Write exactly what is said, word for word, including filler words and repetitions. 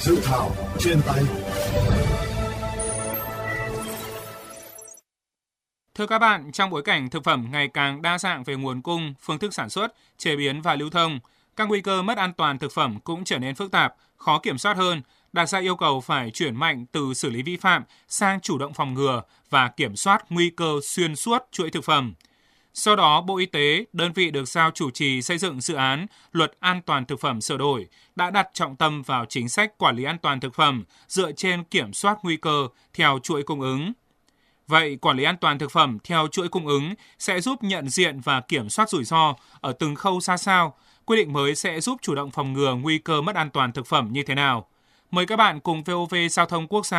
Dự thảo trên tay. Thưa các bạn, trong bối cảnh thực phẩm ngày càng đa dạng về nguồn cung, phương thức sản xuất, chế biến và lưu thông, các nguy cơ mất an toàn thực phẩm cũng trở nên phức tạp, khó kiểm soát hơn, đặt ra yêu cầu phải chuyển mạnh từ xử lý vi phạm sang chủ động phòng ngừa và kiểm soát nguy cơ xuyên suốt chuỗi thực phẩm. Do đó, Bộ Y tế, đơn vị được giao chủ trì xây dựng dự án Luật An toàn thực phẩm sửa đổi, đã đặt trọng tâm vào chính sách quản lý an toàn thực phẩm dựa trên kiểm soát nguy cơ theo chuỗi cung ứng. Vậy, quản lý an toàn thực phẩm theo chuỗi cung ứng sẽ giúp nhận diện và kiểm soát rủi ro ở từng khâu ra sao? Quy định mới sẽ giúp chủ động phòng ngừa nguy cơ mất an toàn thực phẩm như thế nào? Mời các bạn cùng vê o vê Giao thông Quốc gia